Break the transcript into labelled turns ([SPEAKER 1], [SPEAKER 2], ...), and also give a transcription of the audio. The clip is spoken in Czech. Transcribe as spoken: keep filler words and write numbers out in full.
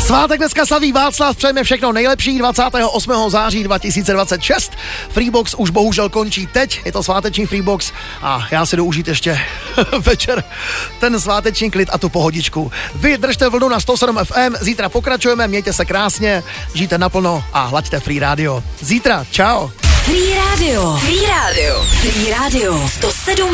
[SPEAKER 1] Svátek dneska slaví Václav, přejeme všechno nejlepší. Dvacátého osmého září dva tisíce dvacet šest. Freebox už bohužel končí teď, je to sváteční Freebox a já si jdu užít ještě večer ten sváteční klid a tu pohodičku. Vy držte vlnu na sto sedm F M, zítra pokračujeme, mějte se krásně, žijte naplno a hlaďte Free Radio. Zítra, čau.
[SPEAKER 2] Free Radio. Free Radio. Free Radio. sto sedm